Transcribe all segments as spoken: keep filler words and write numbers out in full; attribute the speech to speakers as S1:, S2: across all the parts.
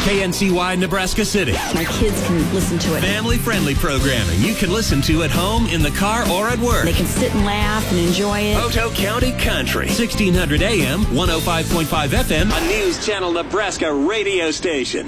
S1: K N C Y Nebraska City.
S2: My kids can listen to it.
S1: Family-friendly programming you can listen to at home, in the car, or at work.
S2: They can sit and laugh and enjoy it.
S1: Poteau County Country. sixteen hundred A M, one oh five point five F M. A News Channel Nebraska radio station.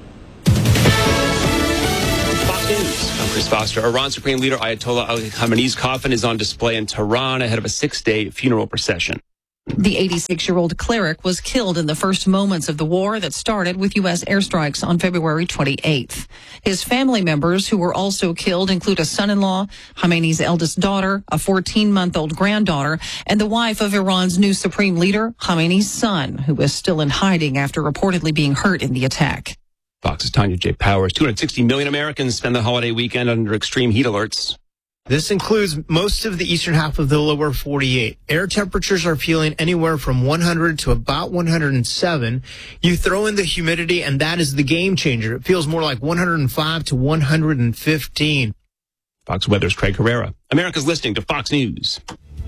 S3: News. I'm Chris Foster. Iran Supreme Leader Ayatollah Ali Khamenei's coffin is on display in Tehran ahead of a six-day funeral procession.
S4: The eighty-six-year-old cleric was killed in the first moments of the war that started with U S airstrikes on February twenty-eighth. His family members who were also killed include a son-in-law, Khamenei's eldest daughter, a fourteen-month-old granddaughter, and the wife of Iran's new supreme leader, Khamenei's son, who is still in hiding after reportedly being hurt in the attack.
S3: Fox's Tanya J. Powers. two hundred sixty million Americans spend the holiday weekend under extreme heat alerts.
S5: This includes most of the eastern half of the lower forty-eight. Air temperatures are feeling anywhere from one hundred to about one hundred seven. You throw in the humidity, and that is the game changer. It feels more like one hundred five to one hundred fifteen.
S3: Fox Weather's Craig Herrera. America's listening to Fox News.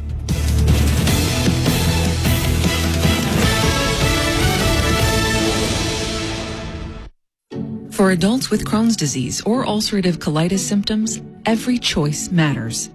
S6: For adults with Crohn's disease or ulcerative colitis symptoms, every choice matters.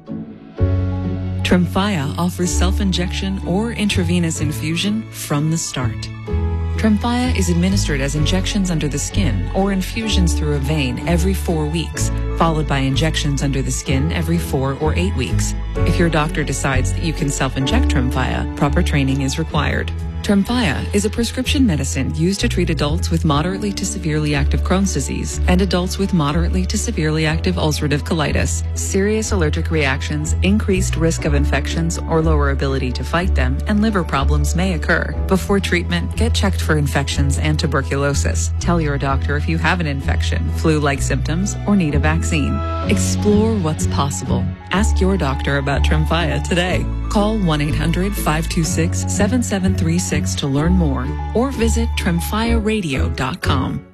S6: Tremfya offers self-injection or intravenous infusion from the start. Tremfya is administered as injections under the skin or infusions through a vein every four weeks, followed by injections under the skin every four or eight weeks. If your doctor decides that you can self-inject Tremfya, proper training is required. Tremfya is a prescription medicine used to treat adults with moderately to severely active Crohn's disease and adults with moderately to severely active ulcerative colitis. Serious allergic reactions, increased risk of infections or lower ability to fight them, and liver problems may occur. Before treatment, get checked for infections and tuberculosis. Tell your doctor if you have an infection, flu-like symptoms, or need a vaccine. Explore what's possible. Ask your doctor about Tremfya today. Call one eight hundred five two six seven seven three six to learn more or visit tremfya radio dot com.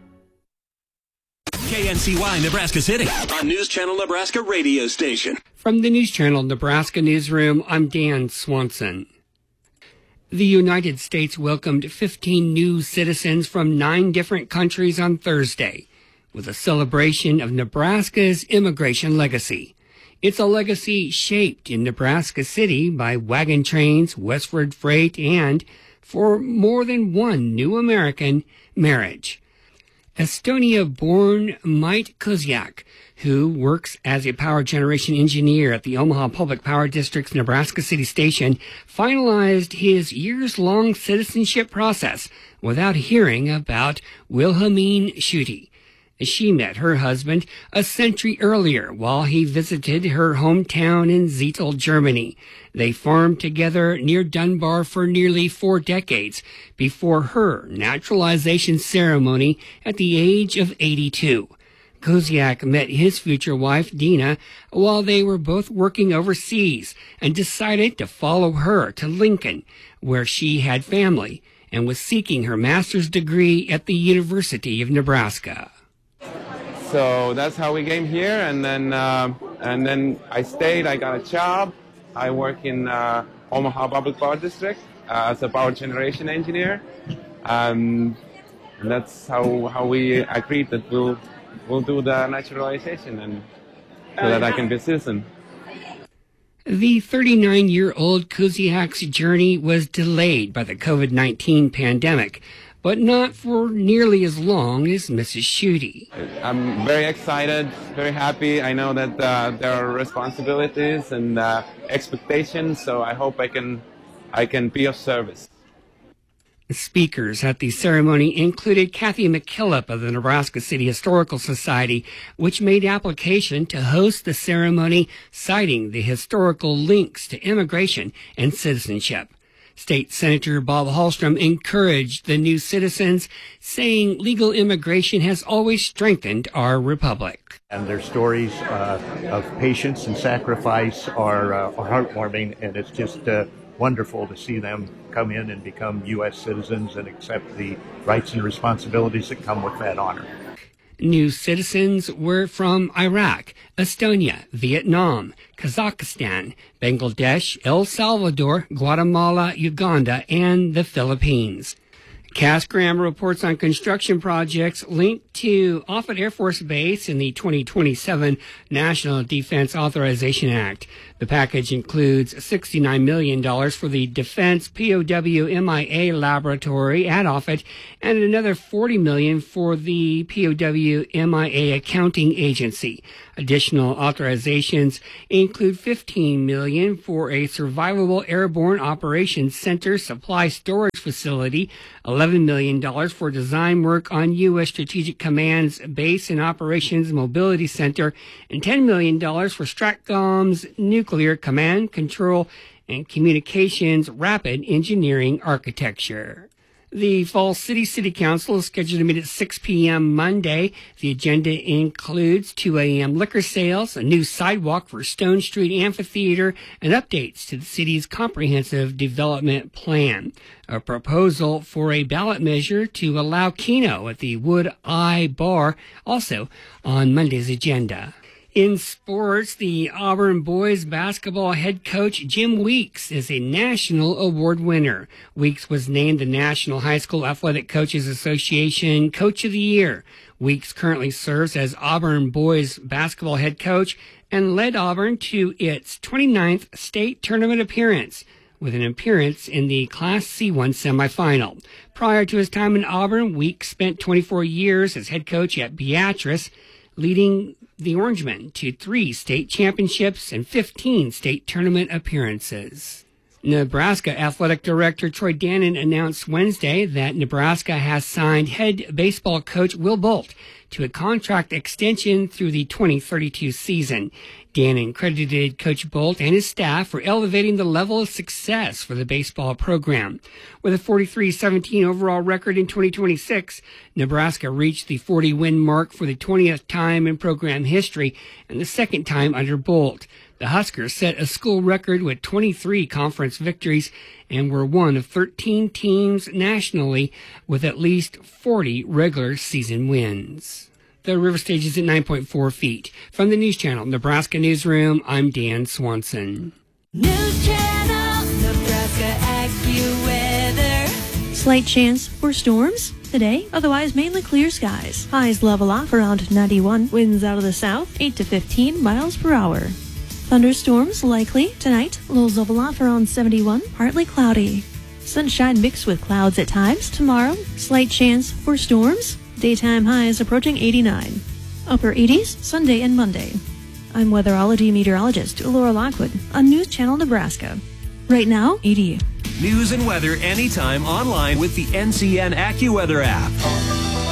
S1: K N C Y Nebraska City, a News Channel Nebraska radio station.
S7: From the News Channel Nebraska Newsroom, I'm Dan Swanson. The United States welcomed fifteen new citizens from nine different countries on Thursday with a celebration of Nebraska's immigration legacy. It's a legacy shaped in Nebraska City by wagon trains, westward freight, and, for more than one new American, marriage. Estonia-born Mite Kuziak, who works as a power generation engineer at the Omaha Public Power District's Nebraska City Station, finalized his years-long citizenship process without hearing about Wilhelmine Schutte. She met her husband a century earlier while he visited her hometown in Zietl, Germany. They farmed together near Dunbar for nearly four decades before her naturalization ceremony at the age of eighty-two. Kuziak met his future wife, Dina, while they were both working overseas and decided to follow her to Lincoln, where she had family, and was seeking her master's degree at the University of Nebraska.
S8: So that's how we came here, and then uh, and then I stayed. I got a job. I work in uh, Omaha Public Power District uh, as a power generation engineer, um, and that's how how we agreed that we'll we'll do the naturalization, and so that I can be a citizen.
S7: The thirty-nine-year-old Kuziak's journey was delayed by the COVID nineteen pandemic, but not for nearly as long as Missus Schutte.
S8: I'm very excited, very happy. I know that uh, there are responsibilities and uh, expectations, so I hope I can, I can be of service.
S7: Speakers at the ceremony included Kathy McKillop of the Nebraska City Historical Society, which made application to host the ceremony, citing the historical links to immigration and citizenship. State Senator Bob Hallstrom encouraged the new citizens, saying legal immigration has always strengthened our republic.
S9: And their stories uh, of patience and sacrifice are, uh, are heartwarming, and it's just uh, wonderful to see them come in and become U S citizens and accept the rights and responsibilities that come with that honor.
S7: New citizens were from Iraq, Estonia, Vietnam, Kazakhstan, Bangladesh, El Salvador, Guatemala, Uganda, and the Philippines. Casgram reports on construction projects linked to Offutt Air Force Base in the twenty twenty-seven National Defense Authorization Act. The package includes sixty-nine million dollars for the Defense P O W M I A laboratory at Offutt and another forty million dollars for the P O W M I A accounting agency. Additional authorizations include fifteen million dollars for a survivable airborne operations center supply storage facility, eleven million dollars for design work on U S Strategic Command's Base and Operations Mobility Center, and ten million dollars for STRATCOM's Nuclear Command, Control, and Communications Rapid Engineering Architecture. The Falls City City Council is scheduled to meet at six p.m. Monday. The agenda includes two a.m. liquor sales, a new sidewalk for Stone Street Amphitheater, and updates to the city's comprehensive development plan. A proposal for a ballot measure to allow Keno at the Wood Eye Bar, also on Monday's agenda. In sports, the Auburn boys basketball head coach Jim Weeks is a national award winner. Weeks was named the National High School Athletic Coaches Association Coach of the Year. Weeks currently serves as Auburn boys basketball head coach and led Auburn to its twenty-ninth state tournament appearance, with an appearance in the Class C one semifinal. Prior to his time in Auburn, Weeks spent twenty-four years as head coach at Beatrice, leading the Orangemen to three state championships and fifteen state tournament appearances. Nebraska Athletic Director Troy Dannon announced Wednesday that Nebraska has signed head baseball coach Will Bolt to a contract extension through the twenty thirty-two season. Dannon credited Coach Bolt and his staff for elevating the level of success for the baseball program. With a forty-three seventeen overall record in twenty twenty-six, Nebraska reached the forty-win mark for the twentieth time in program history and the second time under Bolt. The Huskers set a school record with twenty-three conference victories and were one of thirteen teams nationally with at least forty regular season wins. The river stage is at nine point four feet. From the News Channel, Nebraska Newsroom, I'm Dan Swanson.
S10: News Channel, Nebraska AccuWeather.
S11: Slight chance for storms today, otherwise mainly clear skies. Highs level off around ninety-one. Winds out of the south, eight to fifteen miles per hour. Thunderstorms likely tonight. Lows level off around seventy-one. Partly cloudy. Sunshine mixed with clouds at times. Tomorrow, slight chance for storms. Daytime highs approaching eighty-nine. Upper eighties Sunday and Monday. I'm weatherology meteorologist Laura Lockwood on News Channel Nebraska. Right now, eighty.
S1: News and weather anytime online with the N C N AccuWeather app.